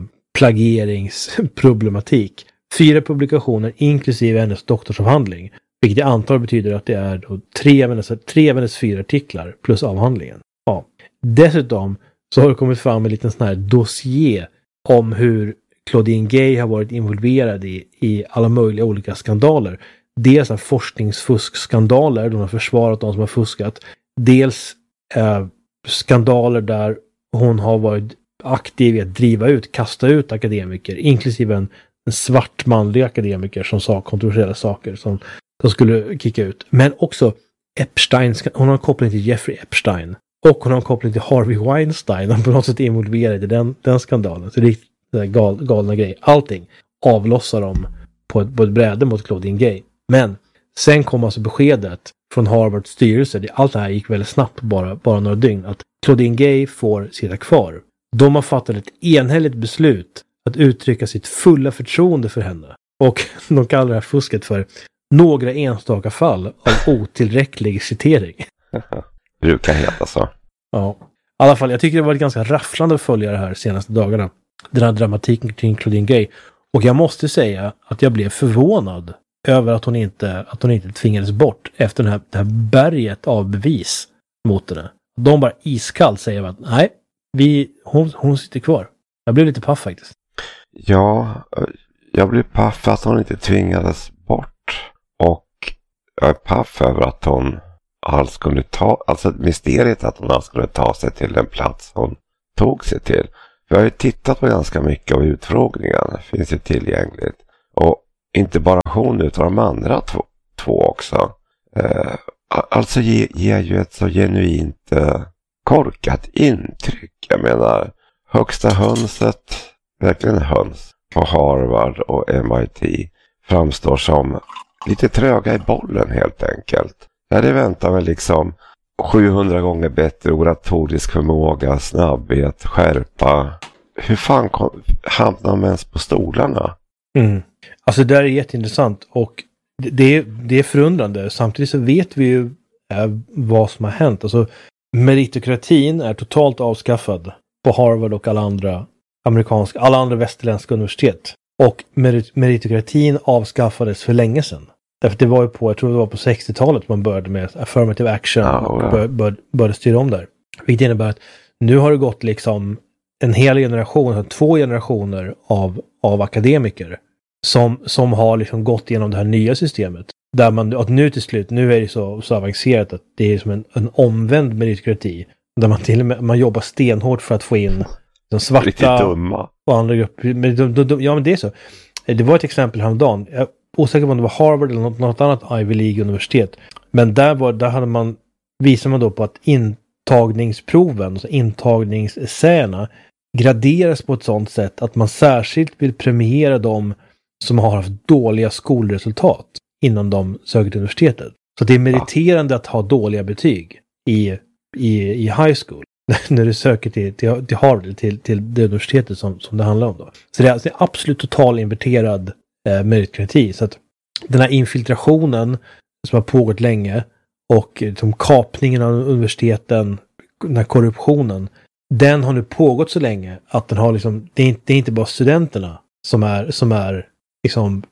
plageringsproblematik. Fyra publikationer inklusive hennes doktorsavhandling. Vilket jag antar betyder att det är då tre, av hennes, tre av hennes fyra artiklar plus avhandlingen. Ja. Dessutom så har det kommit fram en liten sån här dossier om hur Claudine Gay har varit involverad i, i alla möjliga olika skandaler. Dels här forskningsfuskskandaler, de har försvarat de som har fuskat. Dels eh, skandaler där hon har varit aktiv i att driva ut, kasta ut akademiker, inklusive en, en svart manlig akademiker som sa kontroversiella saker som de skulle kicka ut. Men också Epstein, hon har en koppling till Jeffrey Epstein. Och hon har en koppling till Harvey Weinstein. Han på något sätt är involverad i den, den skandalen. Så det är gal, galna grejer. Allting avlossar de på ett, på ett bräde mot Claudine Gay. Men sen kom alltså beskedet från Harvards styrelse. Allt det här gick väldigt snabbt, bara, bara några dygn. Att Claudine Gay får sitta kvar. De har fattat ett enhälligt beslut att uttrycka sitt fulla förtroende för henne. Och de kallar det här fusket för några enstaka fall av otillräcklig citering. Brukar heta så. Ja. I alla fall, jag tycker det var ganska rafflande att följa det här senaste dagarna. Den här dramatiken kring Claudine Gay. Och jag måste säga att jag blev förvånad över att hon inte, att hon inte tvingades bort efter den här, det här berget av bevis mot henne. De bara iskallt säger att nej, vi, hon, hon sitter kvar. Jag blev lite paff faktiskt. Ja, jag blev paff för att hon inte tvingades bort. Och jag är paff över att hon alls kunde ta, alltså mysteriet att hon alls kunde ta sig till den plats hon tog sig till. Jag har ju tittat på ganska mycket av utfrågningarna, finns ju tillgängligt. Och inte bara hon utan de andra två, två också. Eh, alltså ger, ger ju ett så genuint uh, korkat intryck. Jag menar, högsta hönset, verkligen höns, på Harvard och M I T framstår som lite tröga i bollen helt enkelt. Jag hade väntat mig liksom sjuhundra gånger bättre oratorisk förmåga, snabbhet, skärpa. Hur fan kom, hamnar de ens på stolarna? Mm. Alltså det där är jätteintressant och det, det, är, det är förundrande. Samtidigt så vet vi ju äh, vad som har hänt. Alltså meritokratin är totalt avskaffad på Harvard och alla andra amerikanska, alla andra västerländska universitet. Och merit, meritokratin avskaffades för länge sedan. Därför det var ju på, jag tror det var på sextiotalet man började med affirmative action ja, och ja. bör, bör, började styra om där. Vilket innebär att nu har det gått liksom en hel generation, två generationer av, av akademiker som, som har liksom gått igenom det här nya systemet. Där man, att nu till slut, nu är det så, så avancerat att det är som en, en omvänd meritokrati. Där man till och med, man jobbar stenhårt för att få in de svarta riktigt dumma och andra grupper. Men de, de, de, ja men det är så. Det var ett exempel häromdagen. Jag är osäker på om det var Harvard eller något, något annat Ivy League-universitet. Men där, var, där hade man, visade man då på att intagningsproven, alltså intagningsessäerna, graderas på ett sådant sätt att man särskilt vill premiera dem som har haft dåliga skolresultat innan de söker till universitetet. Så det är meriterande att ha dåliga betyg i, i, i high school när du söker till, till, till Harvard, till, till det universitetet som, som det handlar om då. Så det är, alltså en absolut total inverterad eh, meritokrati. Så att den här infiltrationen som har pågått länge och liksom, kapningen av universiteten, den här korruptionen, den har nu pågått så länge att den har liksom, det är inte, det är inte bara studenterna som är, som är liksom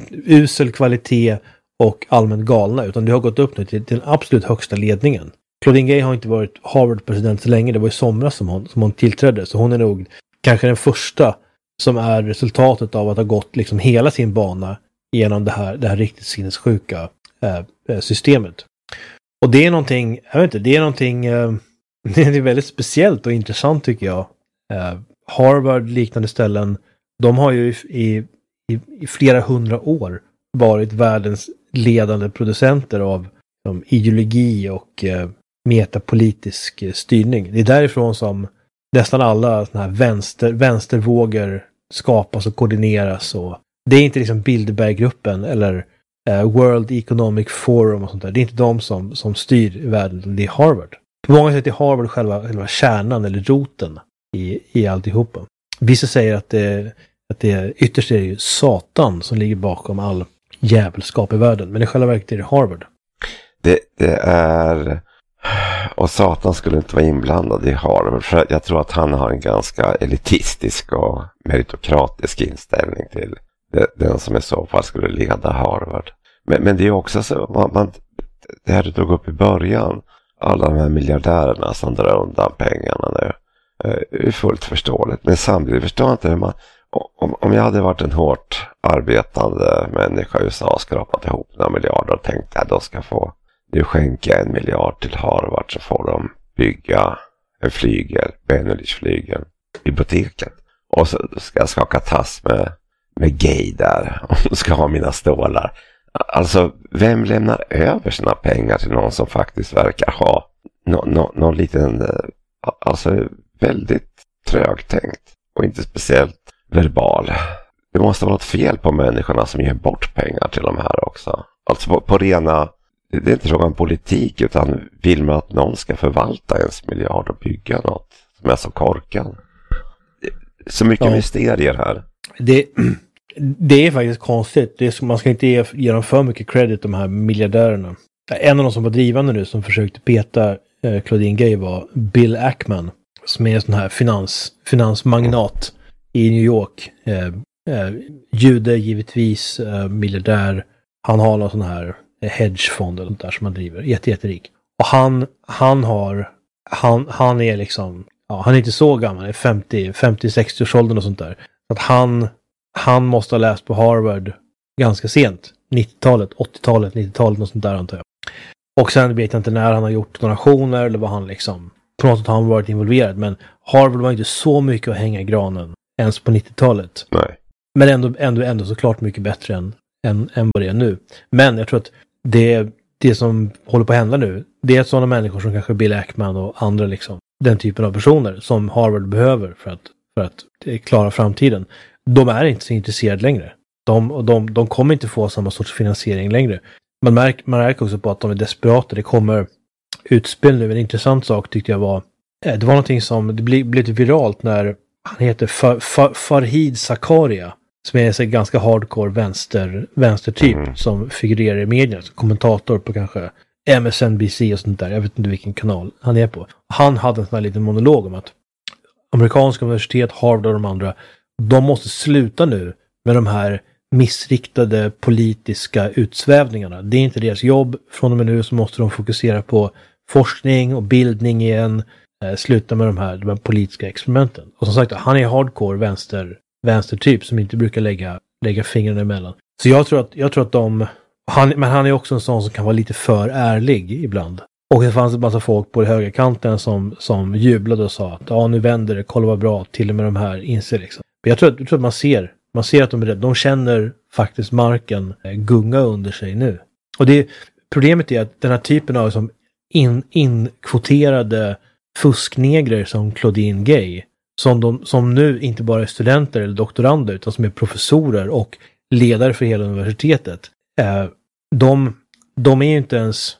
usel kvalitet och allmänt galna, utan det har gått upp nu till, till den absolut högsta ledningen. Claudine Gay har inte varit Harvard-president så länge, det var i somras som hon, som hon tillträdde, så hon är nog kanske den första som är resultatet av att ha gått liksom hela sin bana genom det här, det här riktigt sinnessjuka eh, systemet. Och det är någonting, jag vet inte, det är någonting eh, det är väldigt speciellt och intressant tycker jag. Eh, Harvard, liknande ställen, de har ju i, i, i flera hundra år varit världens ledande producenter av um, ideologi och eh, metapolitisk eh, styrning. Det är därifrån som nästan alla såna här vänster, vänstervågor skapas och koordineras. Och det är inte liksom Bilderberggruppen eller eh, World Economic Forum och sånt där. Det är inte de som, som styr i världen, det är Harvard. På många sätt är Harvard själva, själva kärnan eller roten i, i alltihopa. Vissa säger att det, att det ytterst är ju Satan som ligger bakom all jävelskap i världen. Men i själva verket är det Harvard. Det, det är... Och Satan skulle inte vara inblandad i Harvard. För jag tror att han har en ganska elitistisk och meritokratisk inställning till det, den som i så fall skulle leda Harvard. Men, men det är också så... Man, man, det här du drog upp i början. Alla de här miljardärerna som drar undan pengarna nu. Är fullt förståeligt. Men samtidigt förstår jag inte hur man... Om, om jag hade varit en hårt arbetande människa i U S A och skrapat ihop några miljarder och tänkte att de ska få nu skänka en miljard till Harvard så får de bygga en flygel, Benelux-flygeln, biblioteket. Och så ska jag skaka tass med, med Gay där och ska ha mina stålar. Alltså, vem lämnar över sina pengar till någon som faktiskt verkar ha no, no, någon liten, alltså väldigt trögtänkt och inte speciellt verbal. Det måste vara något fel på människorna som ger bort pengar till de här också. Alltså på, på rena, det är inte fråga om politik utan vill man att någon ska förvalta ens miljard och bygga något som är så korkan. Så mycket ja. Mysterier här. Det, det är faktiskt konstigt. Det är, man ska inte ge, ge dem för mycket credit de här miljardärerna. En av de som var drivande nu som försökte peta eh, Claudine Gay var Bill Ackman som är en sån här finans, finansmagnat i New York. Eh, eh, jude givetvis, eh, miljardär. Han har någon sån här hedgefond eller sånt där som han driver. Jätte, jätterik. Och han, han har, han, han är liksom, ja, han är inte så gammal, är femtio, femtio sextio års åldern och sånt där. Att han, han måste ha läst på Harvard ganska sent. nittiotalet, åttiotalet, nittiotalet och sånt där antar jag. Och sen vet jag inte när han har gjort donationer eller vad han liksom, på något sätt har han varit involverad. Men Harvard var inte så mycket att hänga i granen ens på nittiotalet. Nej. Men ändå, ändå, ändå såklart mycket bättre än, än, än vad det är nu. Men jag tror att det, det som håller på att hända nu, det är sådana människor som kanske Bill Ackman och andra liksom, den typen av personer som Harvard behöver för att, för att klara framtiden. De är inte så intresserade längre. De, de, de kommer inte få samma sorts finansiering längre. Man märker, man märker också på att de är desperata. Det kommer utspel nu. En intressant sak tyckte jag var, det var någonting som, det blev, blev viralt när han heter Far, Far, Farhid Zakaria, som är en ganska hardcore vänster, vänstertyp mm. som figurerar i media, som kommentator på kanske M S N B C och sånt där. Jag vet inte vilken kanal han är på. Han hade en sån här liten monolog om att amerikanska universitet, Harvard och de andra, de måste sluta nu med de här missriktade politiska utsvävningarna. Det är inte deras jobb. Från och med nu så måste de fokusera på forskning och bildning igen. Eh, sluta med de här, de här politiska experimenten. Och som sagt, han är hardcore vänster, vänstertyp som inte brukar lägga, lägga fingrarna emellan. Så jag tror att, jag tror att de... Han, men han är också en sån som kan vara lite för ärlig ibland. Och det fanns en massa folk på högerkanten som, som jublade och sa att ja, nu vänder det, kolla vad bra, till och med de här inser liksom. Men jag tror att, jag tror att man ser man ser att de är rädda. De känner faktiskt marken gunga under sig nu. Och det problemet är att den här typen av som in, inkvoterade fusknegrer som Claudine Gay, som, de, som nu inte bara är studenter eller doktorander utan som är professorer och ledare för hela universitetet. Eh, de, de är ju inte ens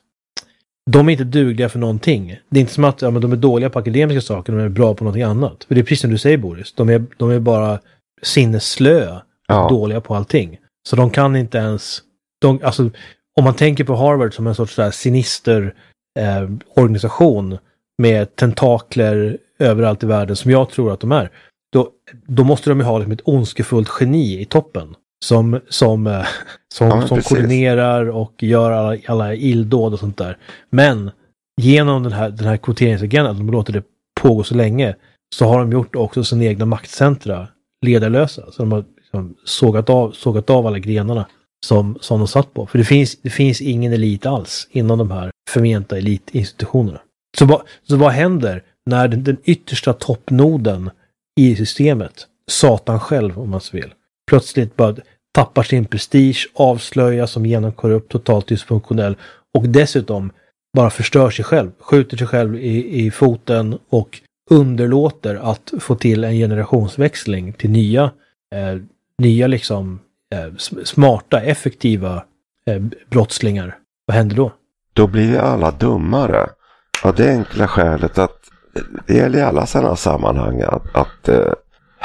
de är inte dugliga för någonting. Det är inte som att ja, men de är dåliga på akademiska saker, de är bra på någonting annat. För det är precis som du säger, Boris. De är, de är bara sinnesslö och ja. dåliga på allting. Så de kan inte ens... De, alltså, om man tänker på Harvard som en sorts där sinister eh, organisation med tentakler överallt i världen, som jag tror att de är, då, då måste de ju ha liksom ett ondskefullt geni i toppen. Som, som, eh, som, ja, som koordinerar och gör alla, alla illdåd och sånt där. Men genom den här, den här kvoteringsagendan, de låter det pågå så länge, så har de gjort också sina egna maktcentra ledarlösa. Så de har liksom sågat, av, sågat av alla grenarna som, som de satt på. För det finns, det finns ingen elit alls inom de här förmenta elitinstitutionerna. Så, va, så vad händer när den, den yttersta toppnoden i systemet, Satan själv om man så vill, plötsligt bara tappar sin prestige, avslöjas som genomkorrupt, totalt dysfunktionell och dessutom bara förstör sig själv, skjuter sig själv i, i foten och underlåter att få till en generationsväxling till nya, eh, nya liksom eh, smarta, effektiva eh, brottslingar. Vad händer då? Då blir vi alla dummare. Av det enkla skälet att det gäller i alla sådana sammanhang att, att eh,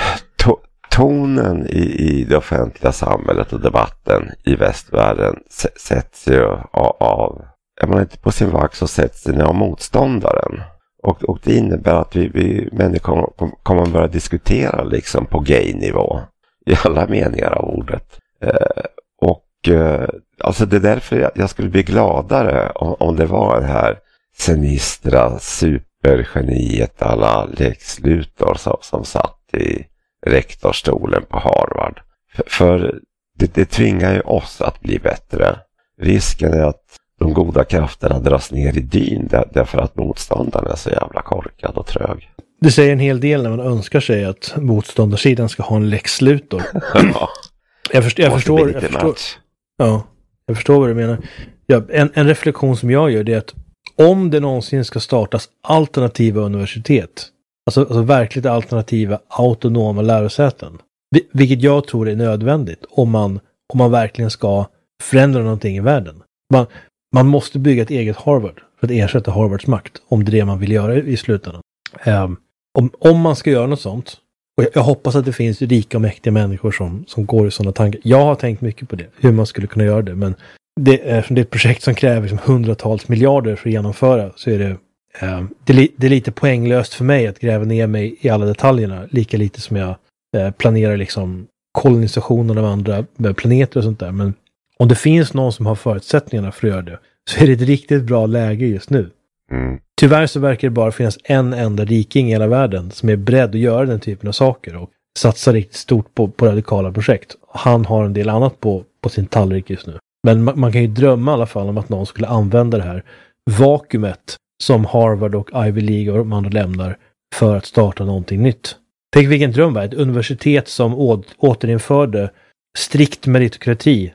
to- tonen i, i det offentliga samhället och debatten i västvärlden s- sätts ju av, av är man inte på sin vakt så sätts den av motståndaren. Och, och det innebär att vi, vi människor kommer att börja diskutera liksom på gay-nivå i alla meningar av ordet. Eh, och eh, alltså det är därför jag, jag skulle bli gladare om, om det var den här sinistra supergeniet alla Lex Luthor som, som satt i rektorstolen på Harvard. För, för det, det tvingar ju oss att bli bättre. Risken är att de goda krafterna dras ner i dyn där, därför att motståndaren är så jävla korkad och trög. Det säger en hel del när man önskar sig att motståndarsidan ska ha en Lex Luthor. Ja. Jag, först, jag förstår, jag förstår, ja, jag förstår vad du menar. Ja, en, en reflektion som jag gör det är att om det någonsin ska startas alternativa universitet, alltså, alltså verkligt alternativa autonoma lärosäten, vilket jag tror är nödvändigt om man, om man verkligen ska förändra någonting i världen. Man, man måste bygga ett eget Harvard för att ersätta Harvards makt, om det är det man vill göra i slutändan. Um, om, om man ska göra något sånt, och jag, jag hoppas att det finns rika och mäktiga människor som, som går i sådana tankar. Jag har tänkt mycket på det, hur man skulle kunna göra det, men det är, det är ett projekt som kräver liksom hundratals miljarder för att genomföra, så är det, um, det, li, det är lite poänglöst för mig att gräva ner mig i alla detaljerna, lika lite som jag uh, planerar liksom kolonisationen av andra planeter och sånt där, men om det finns någon som har förutsättningarna för att göra det, så är det ett riktigt bra läge just nu. Mm. Tyvärr så verkar det bara finnas en enda riking i hela världen som är beredd att göra den typen av saker och satsa riktigt stort på, på radikala projekt. Han har en del annat på, på sin tallrik just nu. Men man, man kan ju drömma i alla fall om att någon skulle använda det här vakuumet som Harvard och Ivy League och de andra lämnar för att starta någonting nytt. Tänk vilken dröm var ett universitet som å, återinförde strikt meritokrati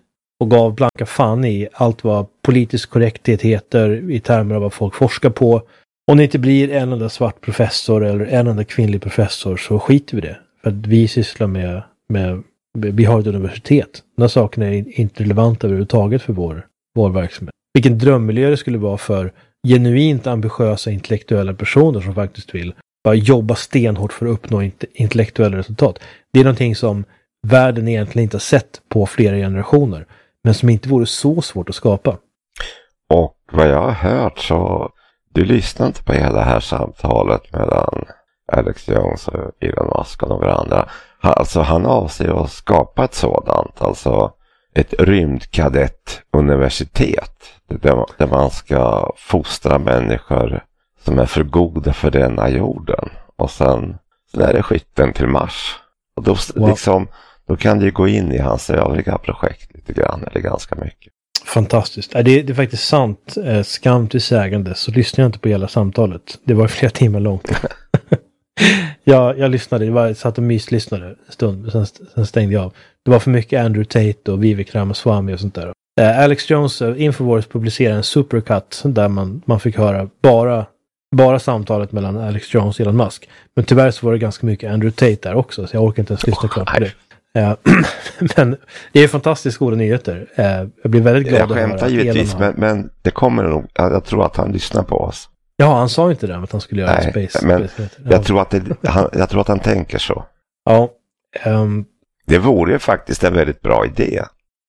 och gav blanka fan i allt vad politisk korrekthet heter i termer av vad folk forskar på. Om det inte blir en enda svart professor eller en enda kvinnlig professor så skiter vi det. För att vi sysslar med, med vi har ett universitet. Den här sakerna är inte relevanta överhuvudtaget för vår, vår verksamhet. Vilken drömmiljö det skulle vara för genuint ambitiösa intellektuella personer som faktiskt vill bara jobba stenhårt för att uppnå intellektuella resultat. Det är någonting som världen egentligen inte har sett på flera generationer, men som inte vore så svårt att skapa. Och vad jag har hört så, du lyssnar inte på hela det här samtalet mellan Alex Jones och Elon Musk och några andra. Alltså han avser att skapa ett sådant, alltså ett rymdkadettuniversitet där, där man ska fostra människor som är för goda för denna jorden. Och sen, sen är det skitten till Mars. Och då, wow. liksom, då kan du gå in i hans övriga projekt lite grann, eller ganska mycket. Fantastiskt. Det är, det är faktiskt sant. Skam till sägande så lyssnade jag inte på hela samtalet. Det var flera timmar långt. jag, jag lyssnade, det var, jag satt och myslyssnade en stund, sen, sen stängde jag av. Det var för mycket Andrew Tate och Vivek Ramaswamy och sånt där. Uh, Alex Jones, uh, Infowars publicerade en supercut där man, man fick höra bara, bara samtalet mellan Alex Jones och Elon Musk. Men tyvärr så var det ganska mycket Andrew Tate där också, så jag orkar inte ens lyssna oh, klart på det. Uh, men det är fantastiskt goda nyheter. Uh, jag blir väldigt glad jag att höra. Jag skämtar givetvis, men, men det kommer nog, jag tror att han lyssnar på oss. Ja, han sa inte det, att han skulle göra Nej, space. Men space jag, tror att det, han, jag tror att han tänker så. Ja. Um, det vore ju faktiskt en väldigt bra idé.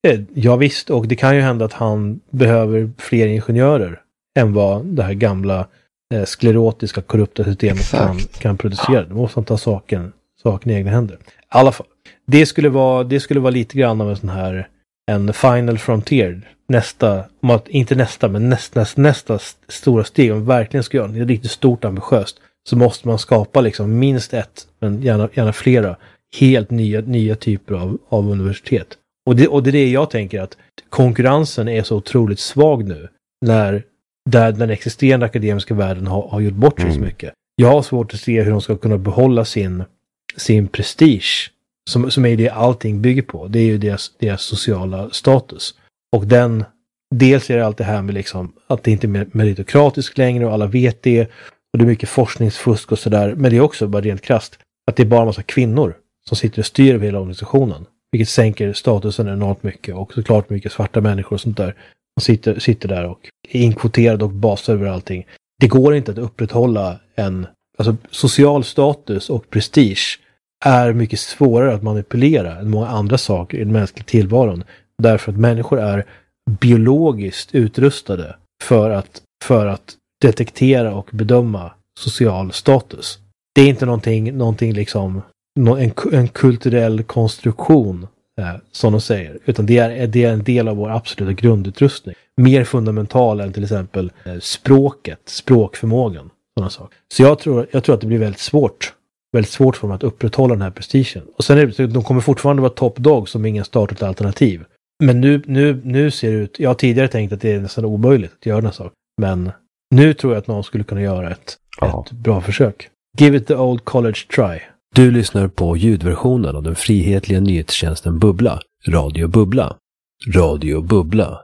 Ja visst, och det kan ju hända att han behöver fler ingenjörer än vad det här gamla eh, sklerotiska korrupta systemet kan, kan producera. Då måste han ta saken, saken i egna händer. I alla fall, det skulle vara, det skulle vara lite grann av en sån här en final frontier. Nästa, inte nästa, men nästa, nästa, nästa stora steg. Om vi verkligen ska göra det riktigt stort ambitiöst så måste man skapa liksom minst ett, men gärna, gärna flera helt nya, nya typer av, av universitet. Och det, och det är det jag tänker, att konkurrensen är så otroligt svag nu när där den existerande akademiska världen har, har gjort bort sig mm. så mycket. Jag har svårt att se hur de ska kunna behålla sin, sin prestige som, som är det allting bygger på. Det är ju deras, deras sociala status. Och den, dels är det allt det här med liksom att det inte är meritokratiskt längre och alla vet det. Och det är mycket forskningsfusk och sådär. Men det är också bara rent krasst att det är bara en massa kvinnor som sitter och styr över hela organisationen. Vilket sänker statusen enormt mycket. Och såklart mycket svarta människor och sånt där. De sitter, sitter där och är inkvoterade och basar över allting. Det går inte att upprätthålla en alltså, social status och prestige är mycket svårare att manipulera än många andra saker i den mänskliga tillvaron. Därför att människor är biologiskt utrustade för att, för att detektera och bedöma social status. Det är inte någonting, någonting liksom en, en kulturell konstruktion eh, som de säger, utan det är, det är en del av vår absoluta grundutrustning. Mer fundamental än till exempel eh, språket, språkförmågan, sådana saker. Så jag tror, jag tror att det blir väldigt svårt väldigt svårt för dem att upprätthålla den här prestigen. Och sen är det, de kommer fortfarande vara top dog som ingen startat alternativ. Men nu, nu, nu ser det ut, jag har tidigare tänkt att det är nästan omöjligt att göra den här saken. Men nu tror jag att någon skulle kunna göra ett, ett bra försök. Give it the old college try. Du lyssnar på ljudversionen av den frihetliga nyhetstjänsten Bubbla. Radio Bubbla. Radio Bubbla.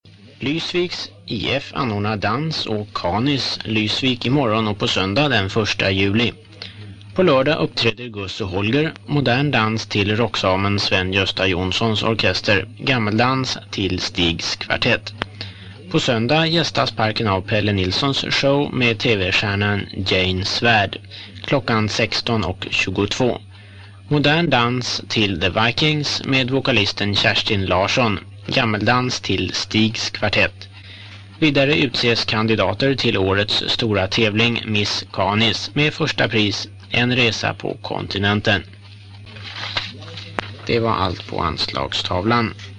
Lysviks I F anordnar dans och Kanis Lysvik imorgon och på söndag den första juli. På lördag uppträder Gus och Holger, modern dans till rocksamen Sven-Gösta Jonssons orkester, gammeldans till Stigs kvartett. På söndag gästas parken av Pelle Nilssons show med tv-stjärnan Jane Svärd, klockan sexton och tjugotvå. Modern dans till The Vikings med vokalisten Kerstin Larsson, gammeldans till Stigs kvartett. Vidare utses kandidater till årets stora tävling Miss Kanis med första pris en resa på kontinenten. Det var allt på anslagstavlan.